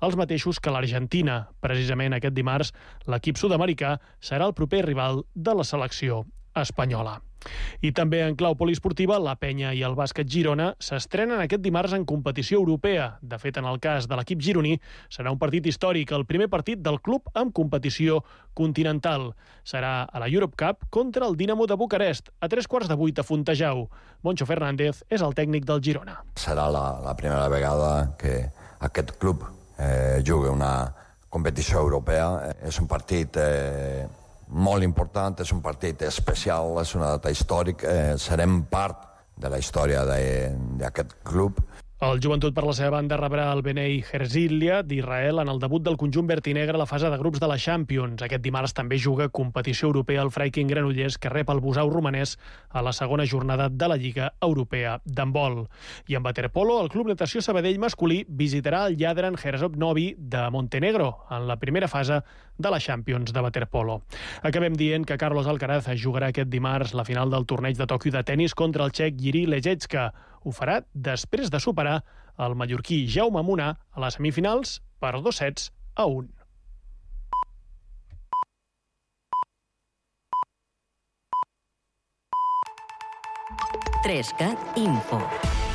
els mateixos que l'Argentina. Precisament aquest dimarts, l'equip sud-americà serà el proper rival de la selecció espanyola. I també en clau poliesportiva, la Penya i el Bàsquet Girona s'estrenen aquest dimarts en competició europea. De fet, en el cas de l'equip gironí, serà un partit històric, el primer partit del club en competició continental. Serà a la Europe Cup contra el Dinamo de Bucarest, a 7:15 a Fontejau. Moncho Fernández és el tècnic del Girona. Serà la primera vegada que aquest club juga una competició europea. És un partit molt important, és un partit especial, és una data històrica, serem part de la història d'aquest club. El Joventut, per la seva banda, rebrà el Bnei Herzliya d'Israel en el debut del conjunt vertinegre a la fase de grups de la Champions. Aquest dimarts també juga competició europea el Freiking Granollers, que rep el Busau romanès a la segona jornada de la Lliga Europea d'handbol. I en waterpolo, el Club Natació Sabadell masculí visitarà el Jadran Herzog Novi de Montenegro en la primera fase de la Champions de waterpolo. Acabem dient que Carlos Alcaraz jugarà aquest dimarts la final del torneig de Tòquio de tennis contra el txec Jiří Lejecka. Ho farà després de superar el mallorquí Jaume Munar a les semifinals per 2-1. 3CAT Info.